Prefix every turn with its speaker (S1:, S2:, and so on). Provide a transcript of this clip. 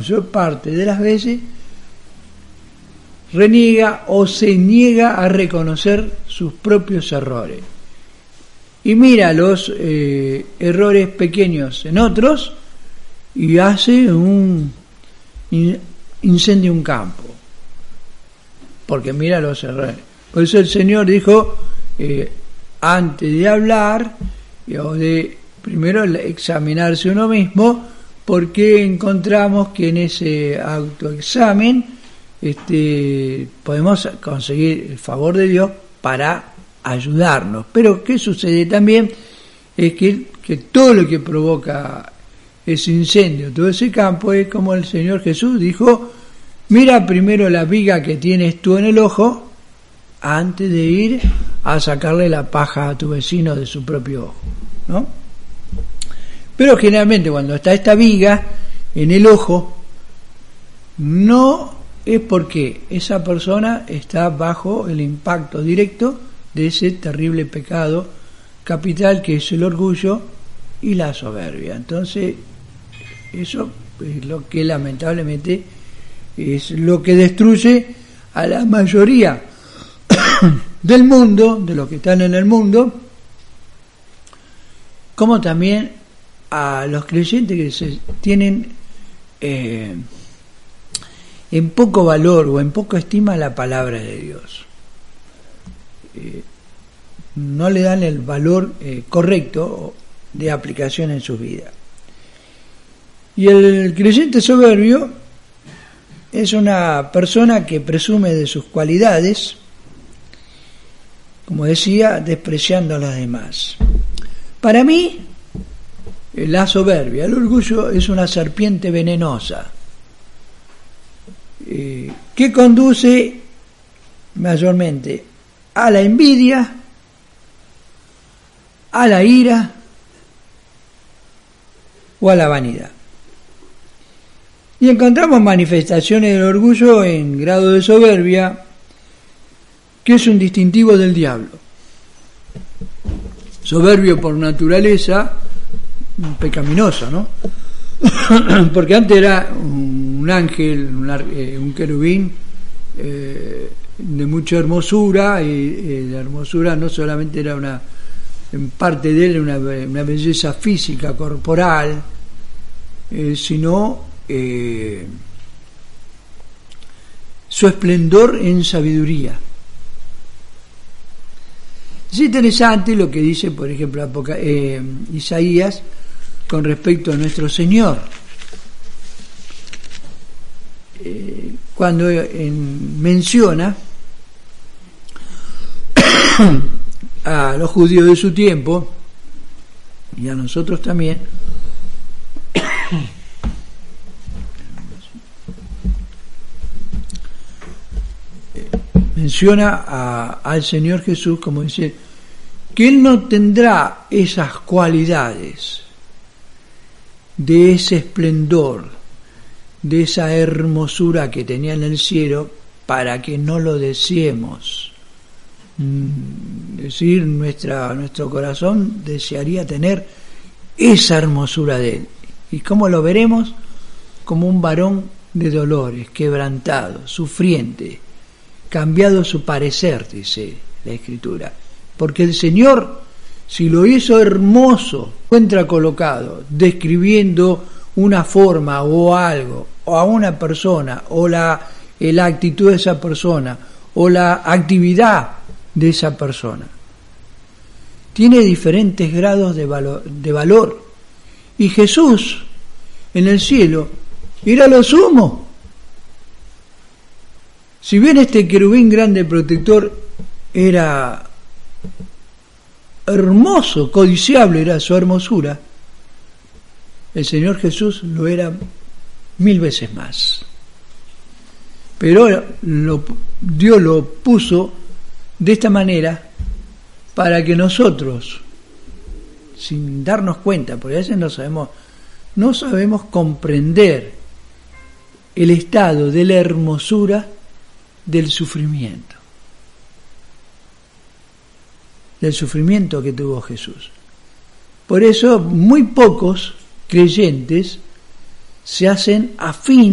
S1: mayor parte de las veces reniega o se niega a reconocer sus propios errores. Y mira los errores pequeños en otros y hace un incendio un campo. Porque mira los errores. Por eso el Señor dijo, antes de hablar, o de primero examinarse uno mismo, porque encontramos que en ese autoexamen podemos conseguir el favor de Dios para ayudarnos. Pero ¿qué sucede también? Es que todo lo que provoca ese incendio, todo ese campo, es como el Señor Jesús dijo, mira primero la viga que tienes tú en el ojo antes de ir a sacarle la paja a tu vecino de su propio ojo, ¿no? Pero generalmente cuando está esta viga en el ojo, no es porque esa persona está bajo el impacto directo de ese terrible pecado capital que es el orgullo y la soberbia. Entonces, eso es lo que lamentablemente es lo que destruye a la mayoría del mundo, de los que están en el mundo, como también a los creyentes que se tienen en poco valor o en poca estima la palabra de Dios. No le dan el valor correcto de aplicación en su vida. Y el creyente soberbio es una persona que presume de sus cualidades, como decía, despreciando a los demás. Para mí, la soberbia, el orgullo es una serpiente venenosa que conduce mayormente a la envidia, a la ira o a la vanidad. Y encontramos manifestaciones del orgullo en grado de soberbia, que es un distintivo del diablo. Soberbio por naturaleza, pecaminoso, ¿no? Porque antes era un ángel, un querubín de mucha hermosura, y la hermosura no solamente era en parte de él una belleza física, corporal, sino su esplendor en sabiduría. Es interesante lo que dice, por ejemplo, Isaías con respecto a nuestro Señor. Cuando menciona a los judíos de su tiempo, y a nosotros también, menciona al Señor Jesús como dice que Él no tendrá esas cualidades de ese esplendor, de esa hermosura que tenía en el cielo, para que no lo deseemos. Es decir, nuestro corazón desearía tener esa hermosura de Él. ¿Y cómo lo veremos? Como un varón de dolores, quebrantado, sufriente, cambiado su parecer, dice la Escritura. Porque el Señor, si lo hizo hermoso, encuentra colocado, describiendo una forma o algo, o a una persona, o la actitud de esa persona, o la actividad de esa persona. Tiene diferentes grados de valor. Y Jesús, en el cielo, era lo sumo. Si bien este querubín grande protector era hermoso, codiciable era su hermosura, el Señor Jesús lo era 1000 veces más. Pero Dios lo puso de esta manera para que nosotros, sin darnos cuenta, porque a veces no sabemos comprender el estado de la hermosura del sufrimiento que tuvo Jesús. Por eso muy pocos creyentes se hacen afín